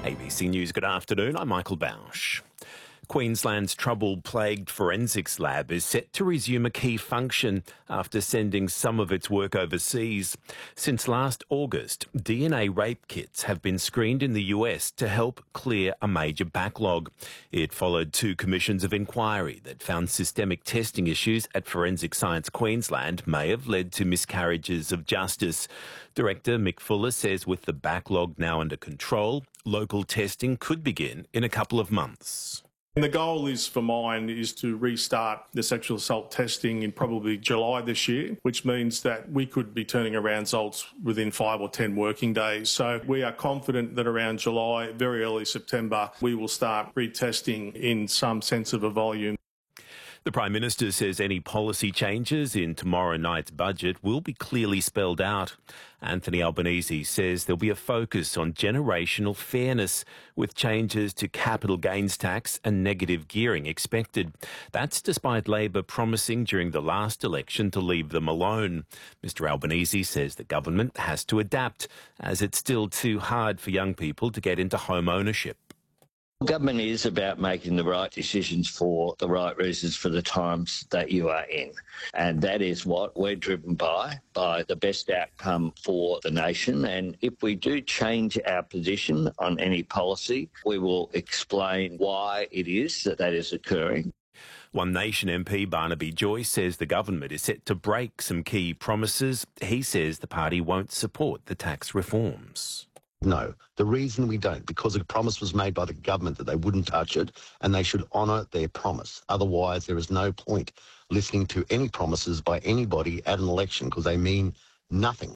ABC News, good afternoon. I'm Michael Bausch. Queensland's trouble-plagued forensics lab is set to resume a key function after sending some of its work overseas. Since last August, DNA rape kits have been screened in the US to help clear a major backlog. It followed 2 commissions of inquiry that found systemic testing issues at Forensic Science Queensland may have led to miscarriages of justice. Director Mick Fuller says with the backlog now under control, local testing could begin in a couple of months. And the goal is for mine is to restart the sexual assault testing in probably July this year, which means that we could be turning around results within 5 or 10 working days. So we are confident that around July, very early September, we will start retesting in some sense of a volume. The Prime Minister says any policy changes in tomorrow night's budget will be clearly spelled out. Anthony Albanese says there'll be a focus on generational fairness with changes to capital gains tax and negative gearing expected. That's despite Labor promising during the last election to leave them alone. Mr Albanese says the government has to adapt as it's still too hard for young people to get into home ownership. Government is about making the right decisions for the right reasons for the times that you are in. And that is what we're driven by the best outcome for the nation. And if we do change our position on any policy, we will explain why it is that is occurring. One Nation MP Barnaby Joyce says the government is set to break some key promises. He says the party won't support the tax reforms. No, the reason we don't, because a promise was made by the government that they wouldn't touch it and they should honour their promise. Otherwise, there is no point listening to any promises by anybody at an election because they mean nothing.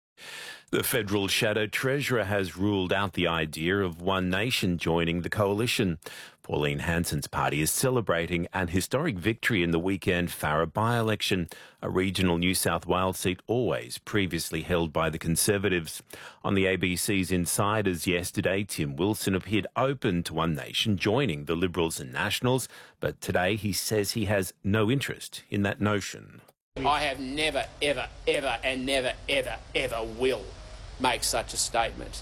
The federal shadow treasurer has ruled out the idea of One Nation joining the coalition. Pauline Hanson's party is celebrating an historic victory in the weekend Farrer by-election, a regional New South Wales seat always previously held by the Conservatives. On the ABC's Insiders yesterday, Tim Wilson appeared open to One Nation joining the Liberals and Nationals, but today he says he has no interest in that notion. I have never, ever, ever and never, ever, ever will make such a statement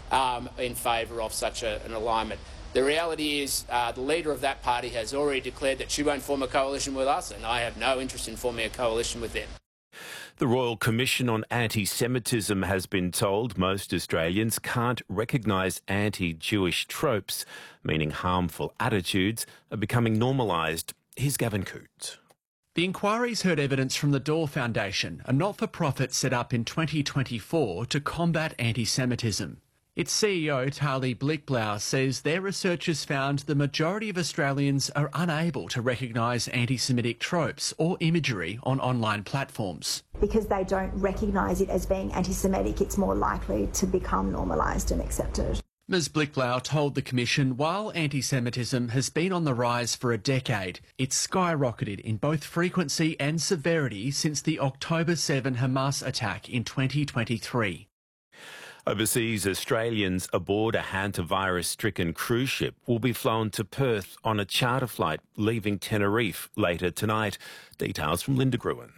in favour of such an alignment. The reality is the leader of that party has already declared that she won't form a coalition with us, and I have no interest in forming a coalition with them. The Royal Commission on Anti-Semitism has been told most Australians can't recognise anti-Jewish tropes, meaning harmful attitudes, are becoming normalised. Here's Gavin Coote. The inquiry's heard evidence from the Door Foundation, a not-for-profit set up in 2024 to combat anti-Semitism. Its CEO, Tali Blickblau, says their research has found the majority of Australians are unable to recognise anti-Semitic tropes or imagery on online platforms. Because they don't recognise it as being anti-Semitic, it's more likely to become normalised and accepted. Ms Blickblau told the Commission while anti-Semitism has been on the rise for a decade, it's skyrocketed in both frequency and severity since the October 7 Hamas attack in 2023. Overseas Australians aboard a hantavirus-stricken cruise ship will be flown to Perth on a charter flight leaving Tenerife later tonight. Details from Linda Gruen.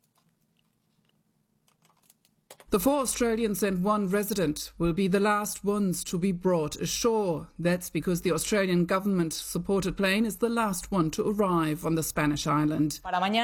The 4 Australians and 1 resident will be the last ones to be brought ashore. That's because the Australian government-supported plane is the last one to arrive on the Spanish island.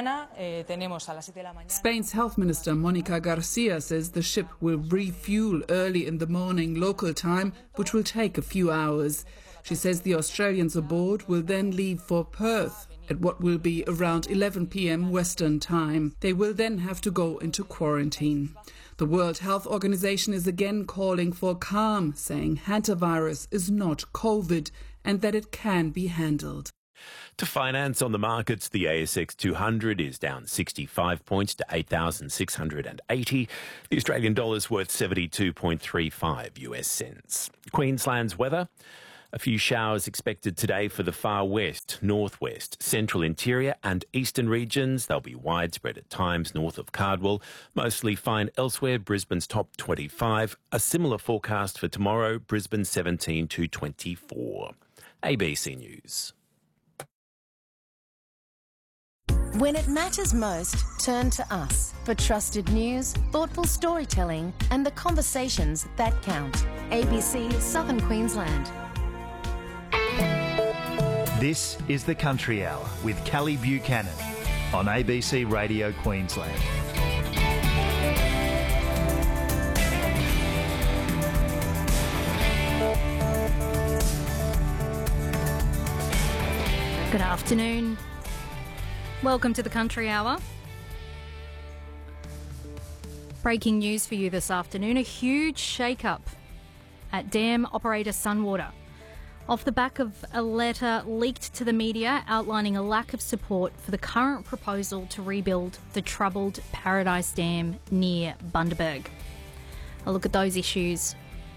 Spain's Health Minister Monica Garcia says the ship will refuel early in the morning local time, which will take a few hours. She says the Australians aboard will then leave for Perth at what will be around 11 p.m. Western time. They will then have to go into quarantine. The World Health Organization is again calling for calm, saying hantavirus is not COVID and that it can be handled. To finance on the markets, the ASX 200 is down 65 points to 8,680. The Australian dollar is worth 72.35 US cents. Queensland's weather. A few showers expected today for the far west, northwest, central interior and eastern regions. They'll be widespread at times north of Cardwell. Mostly fine elsewhere, Brisbane's top 25. A similar forecast for tomorrow, Brisbane 17 to 24. ABC News. When it matters most, turn to us for trusted news, thoughtful storytelling and the conversations that count. ABC Southern Queensland. This is the Country Hour with Callie Buchanan on ABC Radio Queensland. Good afternoon. Welcome to the Country Hour. Breaking news for you this afternoon, a huge shake-up at dam operator Sunwater. Off the back of a letter leaked to the media outlining a lack of support for the current proposal to rebuild the troubled Paradise Dam near Bundaberg. A look at those issues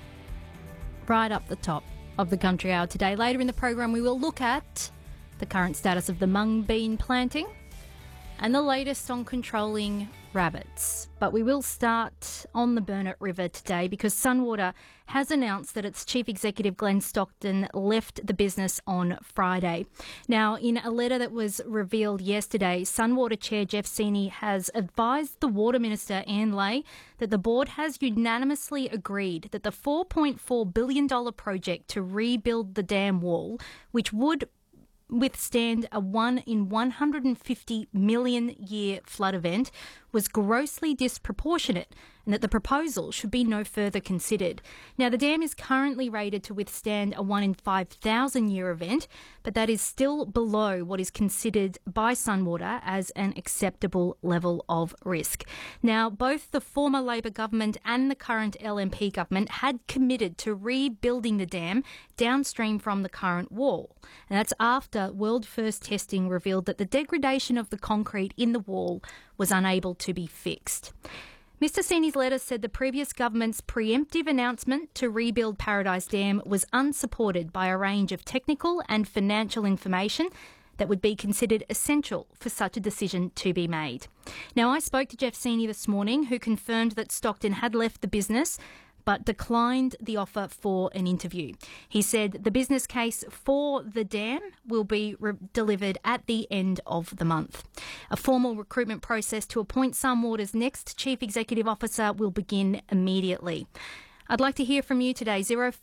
right up the top of the Country Hour today. Later in the program we will look at the current status of the mung bean planting and the latest on controlling rabbits. But we will start on the Burnett River today because Sunwater has announced that its Chief Executive Glenn Stockton left the business on Friday. Now, in a letter that was revealed yesterday, Sunwater Chair Jeff Seeney has advised the Water Minister Anne Ley that the board has unanimously agreed that the $4.4 billion project to rebuild the dam wall, which would withstand a 1 in 150 million year flood event, was grossly disproportionate and that the proposal should be no further considered. Now, the dam is currently rated to withstand a 1 in 5,000 year event, but that is still below what is considered by Sunwater as an acceptable level of risk. Now, both the former Labor government and the current LNP government had committed to rebuilding the dam downstream from the current wall. And that's after world first testing revealed that the degradation of the concrete in the wall was unable to be fixed. Mr Seeney's letter said the previous government's preemptive announcement to rebuild Paradise Dam was unsupported by a range of technical and financial information that would be considered essential for such a decision to be made. Now, I spoke to Jeff Seeney this morning, who confirmed that Stockton had left the business but declined the offer for an interview. He said the business case for the dam will be delivered at the end of the month. A formal recruitment process to appoint Sunwater's next Chief Executive Officer will begin immediately. I'd like to hear from you today,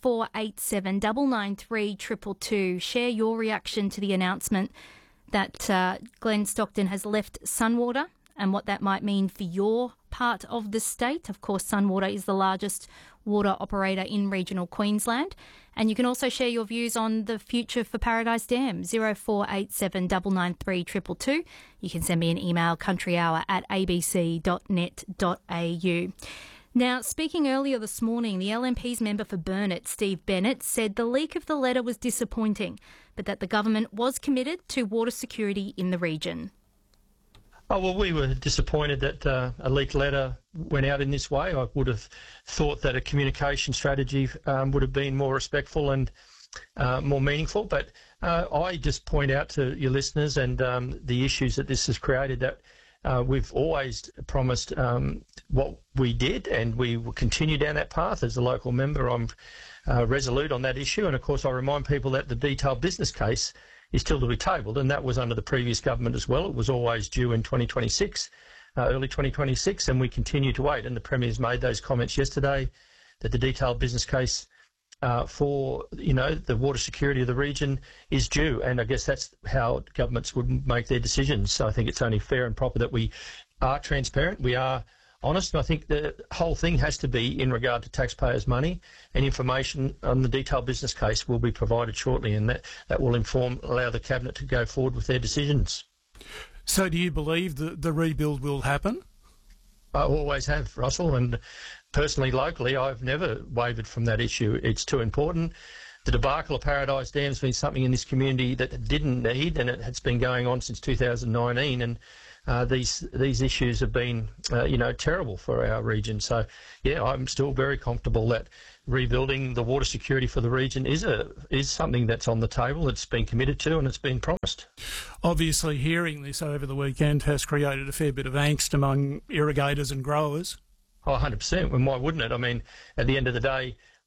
0487 993 222. Share your reaction to the announcement that Glenn Stockton has left Sunwater and what that might mean for your part of the state. Of course, Sunwater is the largest water operator in regional Queensland. And you can also share your views on the future for Paradise Dam, 0487 993 222. You can send me an email, countryhour@abc.net.au. Now, speaking earlier this morning, the LNP's member for Burnett, Steve Bennett, said the leak of the letter was disappointing, but that the government was committed to water security in the region. Oh, well, we were disappointed that a leaked letter went out in this way. I would have thought that a communication strategy would have been more respectful and more meaningful. But I just point out to your listeners and the issues that this has created that we've always promised what we did, and we will continue down that path. As a local member, I'm resolute on that issue. And, of course, I remind people that the detailed business case is still to be tabled, and that was under the previous government as well. It was always due in 2026, early 2026, and we continue to wait. And the Premier's made those comments yesterday that the detailed business case for, the water security of the region is due. And I guess that's how governments would make their decisions. So I think it's only fair and proper that we are transparent, we are honest, and I think the whole thing has to be in regard to taxpayers' money, and information on the detailed business case will be provided shortly, and that will allow the Cabinet to go forward with their decisions. So do you believe that the rebuild will happen? I always have, Russell, and personally, locally, I've never wavered from that issue. It's too important. The debacle of Paradise Dam has been something in this community that it didn't need, and it's been going on since 2019, and these issues have been, terrible for our region. So, yeah, I'm still very comfortable that rebuilding the water security for the region is something that's on the table. It's been committed to and it's been promised. Obviously, hearing this over the weekend has created a fair bit of angst among irrigators and growers. Oh, 100%. And why wouldn't it? I mean, at the end of the day,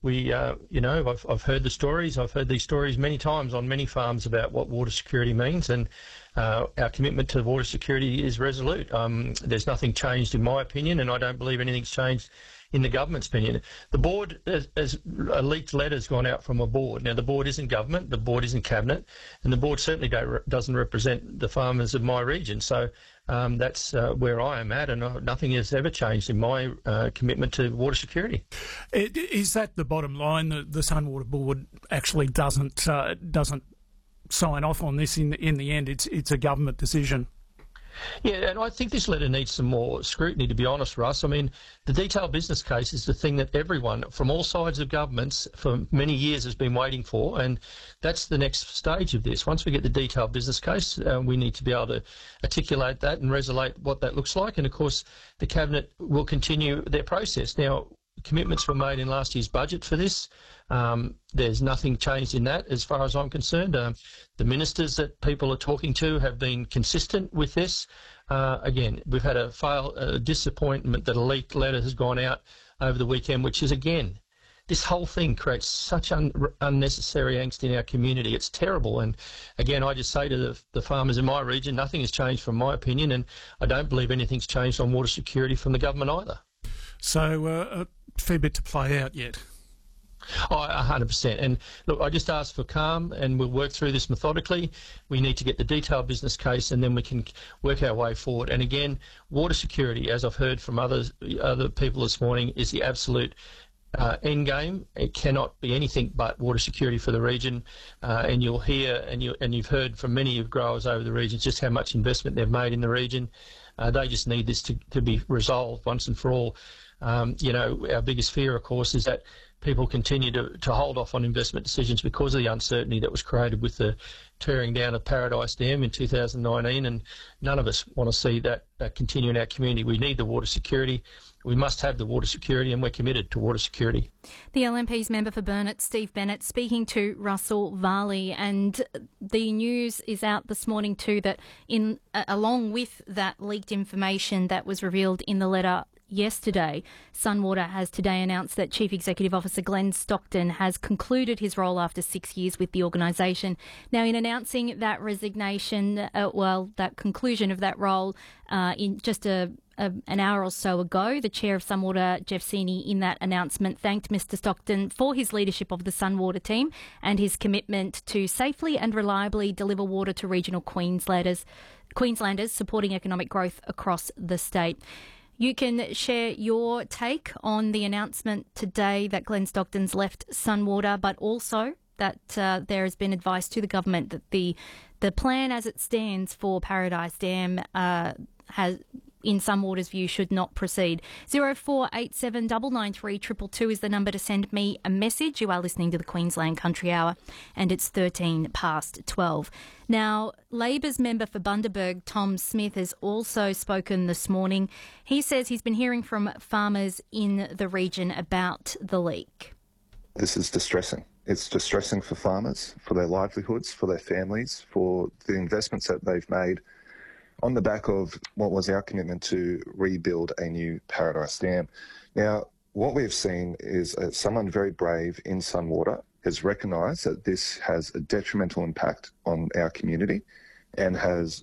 I've heard the stories. I've heard these stories many times on many farms about what water security means, and our commitment to water security is resolute. There's nothing changed in my opinion, and I don't believe anything's changed in the government's opinion. The board, as a leaked letter has gone out from a board. Now, the board isn't government, the board isn't cabinet, and the board certainly doesn't represent the farmers of my region. So that's where I am at, and nothing has ever changed in my commitment to water security. Is that the bottom line? The Sunwater Board actually doesn't sign off on this in the end. It's a government decision. Yeah, and I think this letter needs some more scrutiny, to be honest, Russ. I mean, the detailed business case is the thing that everyone from all sides of governments for many years has been waiting for, and that's the next stage of this. Once we get the detailed business case, we need to be able to articulate that and resonate what that looks like, and of course the Cabinet will continue their process. Now, commitments were made in last year's budget for this. There's nothing changed in that as far as I'm concerned. The ministers that people are talking to have been consistent with this. Again, we've had a disappointment that a leaked letter has gone out over the weekend, which is, again, this whole thing creates such unnecessary angst in our community. It's terrible. And again, I just say to the farmers in my region, nothing has changed from my opinion, and I don't believe anything's changed on water security from the government either. So a fair bit to play out yet. Oh, 100%. And look, I just ask for calm, and we'll work through this methodically. We need to get the detailed business case, and then we can work our way forward. And again, water security, as I've heard from other people this morning, is the absolute end game. It cannot be anything but water security for the region. And you'll hear, and you've heard from many of growers over the region just how much investment they've made in the region. They just need this to be resolved once and for all. Our biggest fear, of course, is that people continue to hold off on investment decisions because of the uncertainty that was created with the tearing down of Paradise Dam in 2019, and none of us want to see that continue in our community. We need the water security. We must have the water security, and we're committed to water security. The LNP's member for Burnett, Steve Bennett, speaking to Russell Varley, and the news is out this morning too that along with that leaked information that was revealed in the letter yesterday, Sunwater has today announced that Chief Executive Officer Glenn Stockton has concluded his role after 6 years with the organisation. Now, in announcing that resignation, that conclusion of that role in just an hour or so ago, the chair of Sunwater, Jeff Seeney, in that announcement thanked Mr Stockton for his leadership of the Sunwater team and his commitment to safely and reliably deliver water to regional Queenslanders supporting economic growth across the state. You can share your take on the announcement today that Glenn Stockton's left Sunwater, but also that there has been advice to the government that the plan as it stands for Paradise Dam has, in Sunwater's view, should not proceed. 0487 993 222 is the number to send me a message. You are listening to the Queensland Country Hour, and it's 13 past 12. Now, Labor's member for Bundaberg, Tom Smith, has also spoken this morning. He says he's been hearing from farmers in the region about the leak. This is distressing. It's distressing for farmers, for their livelihoods, for their families, for the investments that they've made on the back of what was our commitment to rebuild a new Paradise Dam. Now, what we've seen is someone very brave in Sunwater has recognised that this has a detrimental impact on our community and has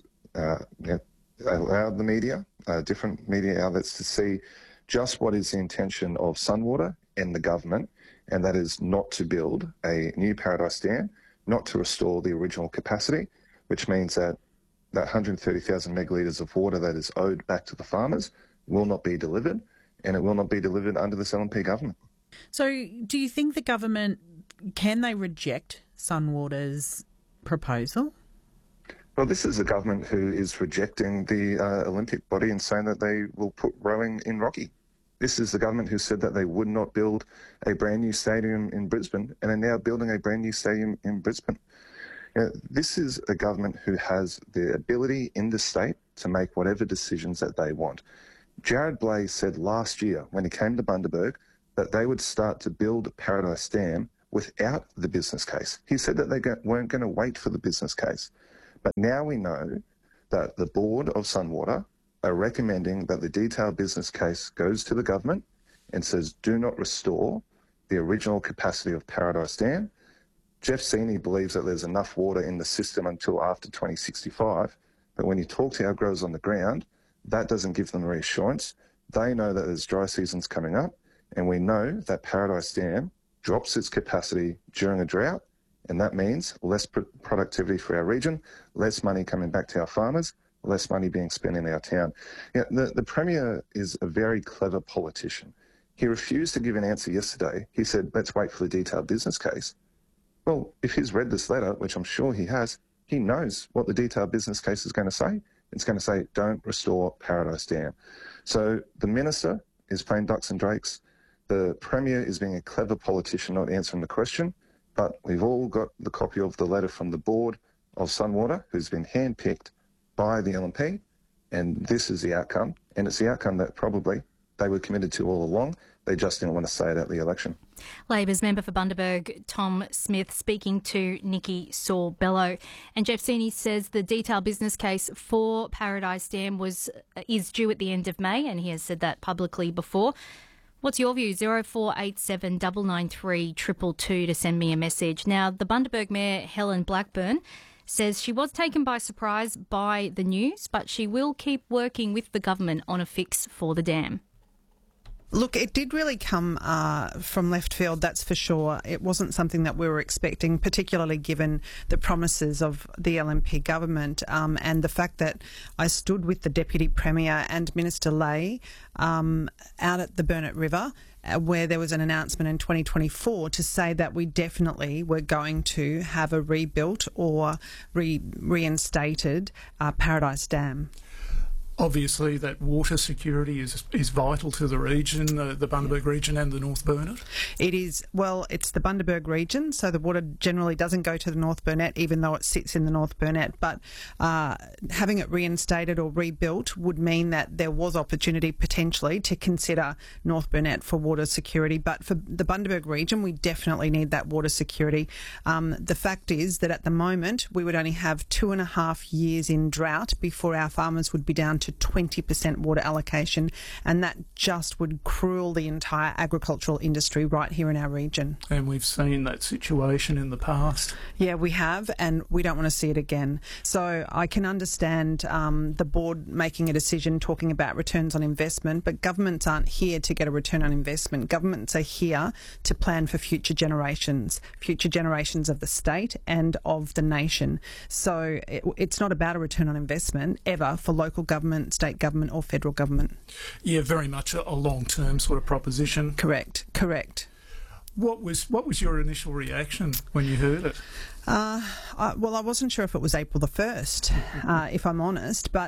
allowed the media, different media outlets, to see just what is the intention of Sunwater and the government, and that is not to build a new Paradise Dam, not to restore the original capacity, which means that 130,000 megalitres of water that is owed back to the farmers will not be delivered, and it will not be delivered under this LNP government. So do you think the government, can they reject Sunwater's proposal? Well, this is a government who is rejecting the Olympic body and saying that they will put rowing in Rocky. This is the government who said that they would not build a brand new stadium in Brisbane and are now building a brand new stadium in Brisbane. This is a government who has the ability in the state to make whatever decisions that they want. Jared Blais said last year when he came to Bundaberg that they would start to build Paradise Dam without the business case. He said that they weren't going to wait for the business case. But now we know that the board of Sunwater are recommending that the detailed business case goes to the government and says do not restore the original capacity of Paradise Dam. Jeff Seeney believes that there's enough water in the system until after 2065, but when you talk to our growers on the ground, that doesn't give them reassurance. They know that there's dry seasons coming up, and we know that Paradise Dam drops its capacity during a drought, and that means less productivity for our region, less money coming back to our farmers, less money being spent in our town. Yeah, the Premier is a very clever politician. He refused to give an answer yesterday. He said, let's wait for the detailed business case. Well, if he's read this letter, which I'm sure he has, he knows what the detailed business case is going to say. It's going to say, don't restore Paradise Dam. So the Minister is playing ducks and drakes. The Premier is being a clever politician, not answering the question. But we've all got the copy of the letter from the board of Sunwater, who's been handpicked by the LNP, and this is the outcome. And it's the outcome that probably they were committed to all along. They just didn't want to say it at the election. Labor's member for Bundaberg, Tom Smith, speaking to Nikki Saul-Bello. And Jeff Seeney says the detailed business case for Paradise Dam is due at the end of May, and he has said that publicly before. What's your view? 0487 993 222 to send me a message. Now, the Bundaberg Mayor, Helen Blackburn, says she was taken by surprise by the news, but she will keep working with the government on a fix for the dam. Look, it did really come from left field, that's for sure. It wasn't something that we were expecting, particularly given the promises of the LNP government and the fact that I stood with the Deputy Premier and Minister Ley out at the Burnett River, where there was an announcement in 2024 to say that we definitely were going to have a rebuilt or reinstated Paradise Dam. Obviously, that water security is vital to the region, the Bundaberg region and the North Burnett. It is, well, it's the Bundaberg region, so the water generally doesn't go to the North Burnett, even though it sits in the North Burnett. But having it reinstated or rebuilt would mean that there was opportunity potentially to consider North Burnett for water security. But for the Bundaberg region, we definitely need that water security. The fact is that at the moment, we would only have 2.5 years in drought before our farmers would be down to 20% water allocation, and that just would cruel the entire agricultural industry right here in our region. And we've seen that situation in the past. Yeah, we have, and we don't want to see it again. So I can understand the board making a decision talking about returns on investment, but governments aren't here to get a return on investment. Governments are here to plan for future generations of the state and of the nation. So it's not about a return on investment ever for local government, state government or federal government. Yeah, very much a long-term sort of proposition. Correct. What was your initial reaction when you heard it? Well, I wasn't sure if it was April the 1st, if I'm honest, but,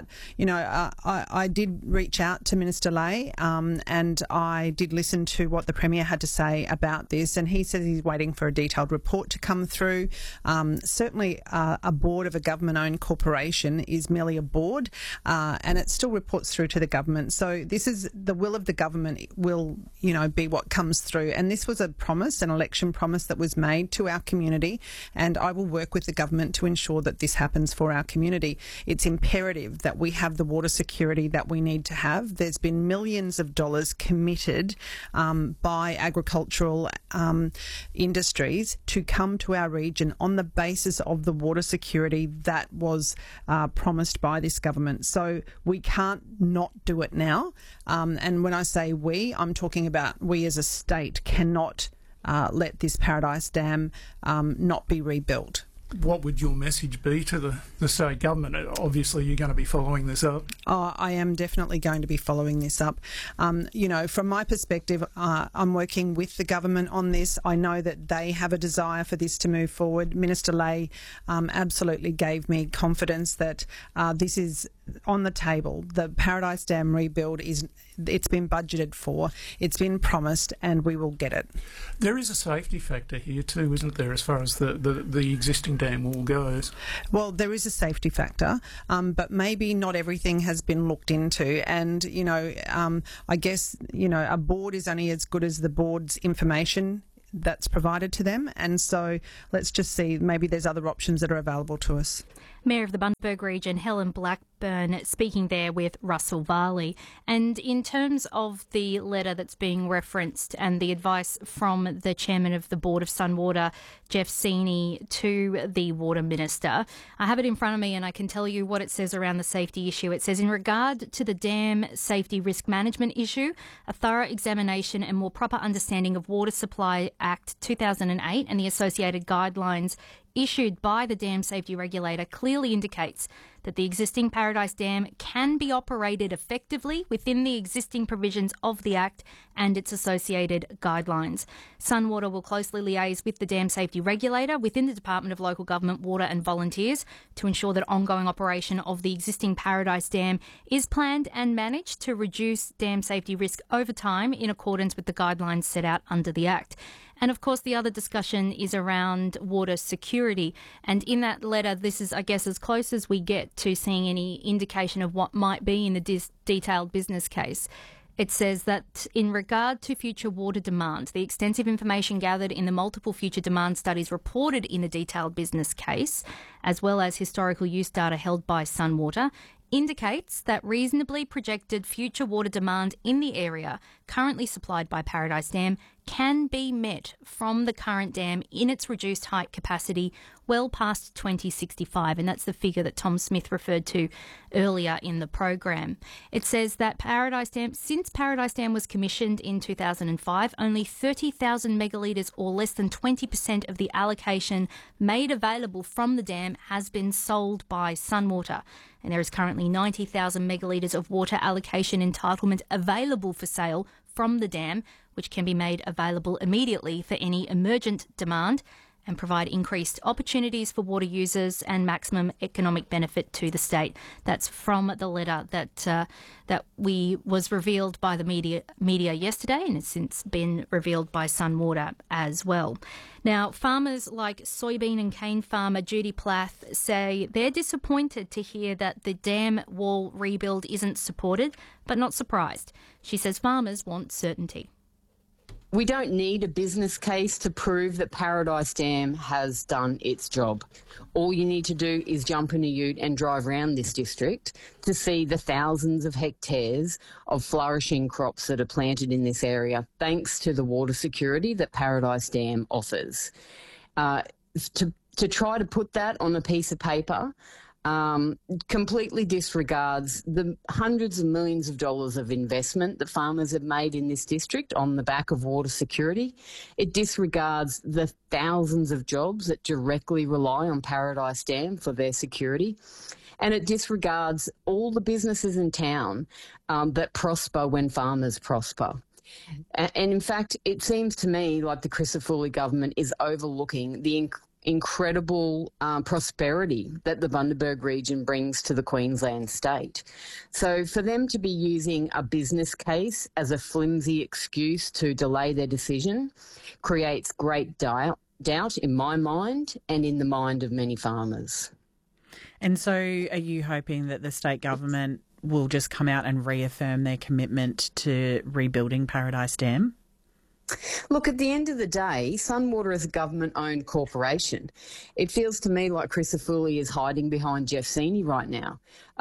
I did reach out to Minister Ley and I did listen to what the Premier had to say about this, and he says he's waiting for a detailed report to come through. Certainly a board of a government-owned corporation is merely a board and it still reports through to the government. So this is the will of the government will, be what comes through. And this was a promise, an election promise that was made to our community, and I will work with the government to ensure that this happens for our community. It's imperative that we have the water security that we need to have. There's been millions of dollars committed by agricultural industries to come to our region on the basis of the water security that was promised by this government. So we can't not do it now. And when I say we, I'm talking about we as a state cannot let this Paradise Dam not be rebuilt. What would your message be to the state government? Obviously, you're going to be following this up. Oh, I am definitely going to be following this up. From my perspective, I'm working with the government on this. I know that they have a desire for this to move forward. Minister Ley absolutely gave me confidence that this is on the table. The Paradise Dam rebuild it's been budgeted for, it's been promised, and we will get it. There is a safety factor here too, isn't there, as far as the existing dam wall goes? Well, there is a safety factor, but maybe not everything has been looked into. And, I guess, a board is only as good as the board's information that's provided to them. And so let's just see, maybe there's other options that are available to us. Mayor of the Bundaberg region, Helen Blackburn, speaking there with Russell Varley. And in terms of the letter that's being referenced and the advice from the chairman of the Board of Sunwater, Jeff Seeney, to the Water Minister, I have it in front of me and I can tell you what it says around the safety issue. It says, in regard to the dam safety risk management issue, a thorough examination and more proper understanding of Water Supply Act 2008 and the associated guidelines issued by the dam safety regulator clearly indicates that the existing Paradise Dam can be operated effectively within the existing provisions of the Act and its associated guidelines. Sunwater will closely liaise with the dam safety regulator within the Department of Local Government, Water and Volunteers to ensure that ongoing operation of the existing Paradise Dam is planned and managed to reduce dam safety risk over time in accordance with the guidelines set out under the Act. And of course, the other discussion is around water security. And in that letter, this is, I guess, as close as we get to seeing any indication of what might be in the detailed business case. It says that in regard to future water demand, the extensive information gathered in the multiple future demand studies reported in the detailed business case, as well as historical use data held by Sunwater, indicates that reasonably projected future water demand in the area currently supplied by Paradise Dam can be met from the current dam in its reduced height capacity well past 2065, and that's the figure that Tom Smith referred to earlier in the program. It says that since Paradise Dam was commissioned in 2005, only 30,000 megalitres or less than 20% of the allocation made available from the dam has been sold by Sunwater, and there is currently 90,000 megalitres of water allocation entitlement available for sale from the dam, which can be made available immediately for any emergent demand and provide increased opportunities for water users and maximum economic benefit to the state. That's from the letter that was revealed by the media yesterday, and has since been revealed by Sunwater as well. Now, farmers like soybean and cane farmer Judy Plath say they're disappointed to hear that the dam wall rebuild isn't supported, but not surprised. She says farmers want certainty. We don't need a business case to prove that Paradise Dam has done its job. All you need to do is jump in a ute and drive around this district to see the thousands of hectares of flourishing crops that are planted in this area, thanks to the water security that Paradise Dam offers. To try to put that on a piece of paper completely disregards the hundreds of millions of dollars of investment that farmers have made in this district on the back of water security. It disregards the thousands of jobs that directly rely on Paradise Dam for their security. And it disregards all the businesses in town that prosper when farmers prosper. And in fact, it seems to me like the Crisafulli government is overlooking the incredible prosperity that the Bundaberg region brings to the Queensland state. So for them to be using a business case as a flimsy excuse to delay their decision creates great doubt in my mind and in the mind of many farmers. And so are you hoping that the state government will just come out and reaffirm their commitment to rebuilding Paradise Dam? Look, at the end of the day, Sunwater is a government-owned corporation. It feels to me like Crisafulli is hiding behind Jeff Seeney right now.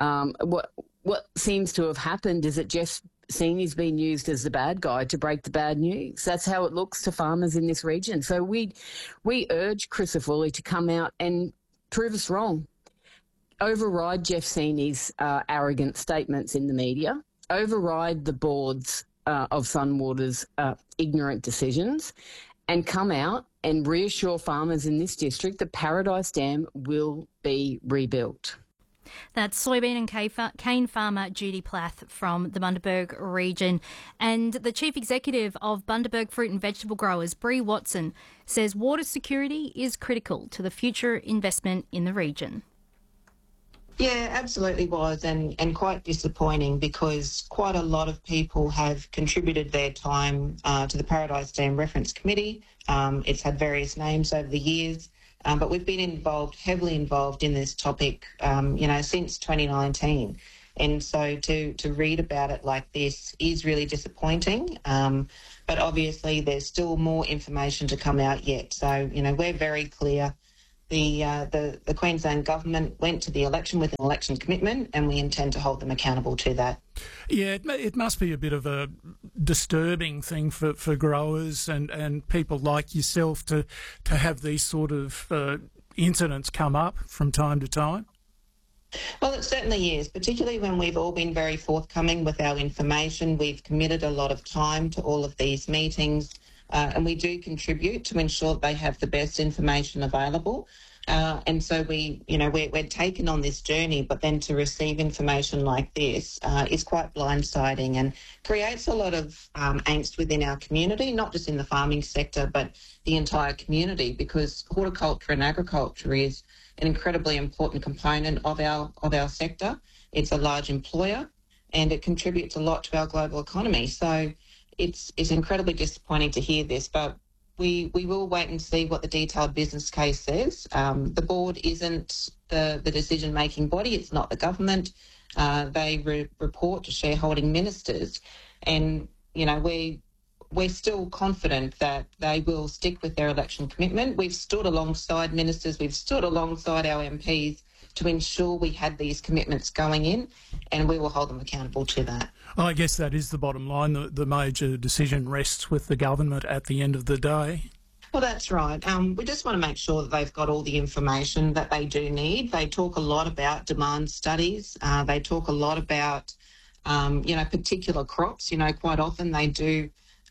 What seems to have happened is that Jeff Seeney's been used as the bad guy to break the bad news. That's how it looks to farmers in this region. So we urge Crisafulli to come out and prove us wrong. Override Jeff Seeney's arrogant statements in the media. Override the board's of Sunwater's ignorant decisions, and come out and reassure farmers in this district that Paradise Dam will be rebuilt. That's soybean and cane farmer Judy Plath from the Bundaberg region. And the Chief Executive of Bundaberg Fruit and Vegetable Growers, Bree Watson, says water security is critical to the future investment in the region. Yeah, absolutely was, and quite disappointing because quite a lot of people have contributed their time to the Paradise Dam Reference Committee. It's had various names over the years, but we've been heavily involved in this topic, since 2019. And so to read about it like this is really disappointing. But obviously there's still more information to come out yet. So, we're very clear. the Queensland government went to the election with an election commitment, and we intend to hold them accountable to that. Yeah, it must be a bit of a disturbing thing for growers and people like yourself to have these sort of incidents come up from time to time. Well, it certainly is, particularly when we've all been very forthcoming with our information. We've committed a lot of time to all of these meetings, and we do contribute to ensure that they have the best information available. And so we're taken on this journey, but then to receive information like this is quite blindsiding and creates a lot of angst within our community, not just in the farming sector, but the entire community, because horticulture and agriculture is an incredibly important component of our sector. It's a large employer, and it contributes a lot to our global economy. So it's incredibly disappointing to hear this, but we will wait and see what the detailed business case says. The board isn't the decision-making body. It's not the government. They report to shareholding ministers. And, we're still confident that they will stick with their election commitment. We've stood alongside ministers. We've stood alongside our MPs to ensure we had these commitments going in, and we will hold them accountable to that. Well, I guess that is the bottom line. The major decision rests with the government at the end of the day. Well, that's right. We just want to make sure that they've got all the information that they do need. They talk a lot about demand studies. They talk a lot about, particular crops. Quite often they do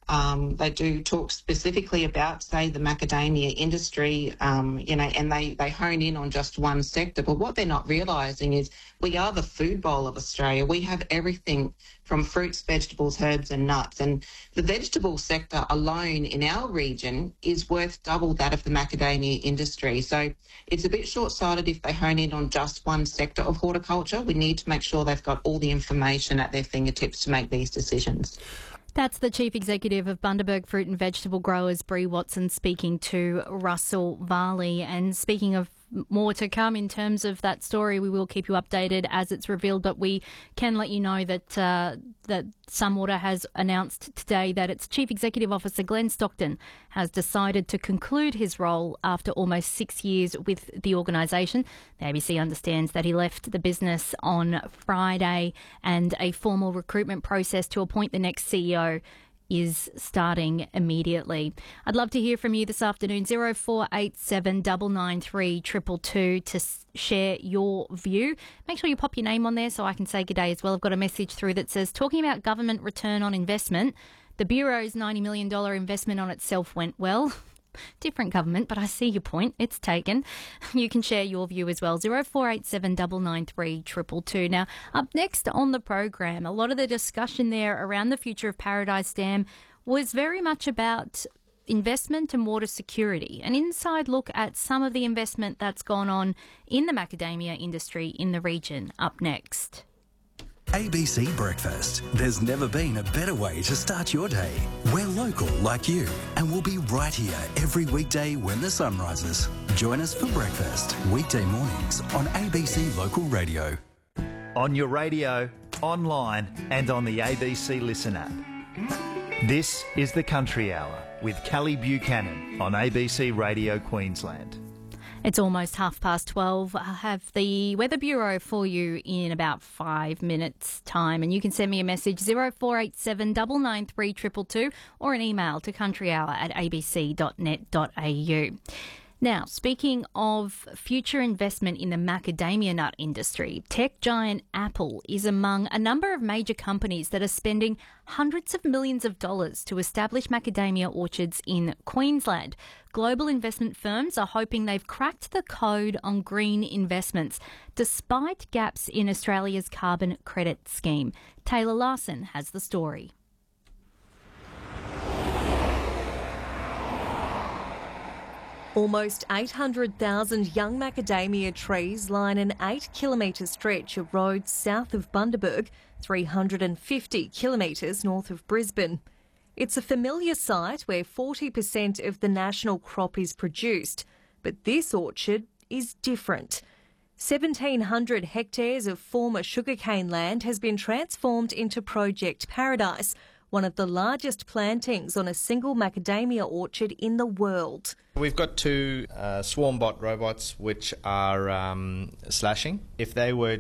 talk specifically about, say, the macadamia industry, and they hone in on just one sector. But what they're not realising is we are the food bowl of Australia. We have everything from fruits, vegetables, herbs and nuts. And the vegetable sector alone in our region is worth double that of the macadamia industry. So it's a bit short-sighted if they hone in on just one sector of horticulture. We need to make sure they've got all the information at their fingertips to make these decisions. That's the Chief Executive of Bundaberg Fruit and Vegetable Growers, Bree Watson, speaking to Russell Varley. And speaking of more to come in terms of that story, we will keep you updated as it's revealed, but we can let you know that that Sunwater has announced today that its Chief Executive Officer, Glenn Stockton, has decided to conclude his role after almost 6 years with the organisation. The ABC understands that he left the business on Friday, and a formal recruitment process to appoint the next CEO is starting immediately. I'd love to hear from you this afternoon, 0487 993 222, to share your view. Make sure you pop your name on there so I can say good day as well. I've got a message through that says, talking about government return on investment, the Bureau's $90 million investment on itself went well. Different government, but I see your point. It's taken. You can share your view as well. 0487 993 222. Now, up next on the program, a lot of the discussion there around the future of Paradise Dam was very much about investment and water security. An inside look at some of the investment that's gone on in the macadamia industry in the region. Up next. ABC Breakfast. There's never been a better way to start your day. We're local like you, and we'll be right here every weekday when the sun rises. Join us for breakfast, weekday mornings on ABC Local Radio. On your radio, online and on the ABC Listen app. This is the Country Hour with Callie Buchanan on ABC Radio Queensland. It's almost 12:30. I'll have the Weather Bureau for you in about 5 minutes' time. And you can send me a message, 0487 993 222, or an email to countryhour@abc.net.au. Now, speaking of future investment in the macadamia nut industry, tech giant Apple is among a number of major companies that are spending hundreds of millions of dollars to establish macadamia orchards in Queensland. Global investment firms are hoping they've cracked the code on green investments, despite gaps in Australia's carbon credit scheme. Taylor Larson has the story. Almost 800,000 young macadamia trees line an 8-kilometre stretch of road south of Bundaberg, 350 kilometres north of Brisbane. It's a familiar site where 40% of the national crop is produced, but this orchard is different. 1,700 hectares of former sugarcane land has been transformed into Project Paradise, one of the largest plantings on a single macadamia orchard in the world. We've got two SwarmBot robots which are slashing. If they were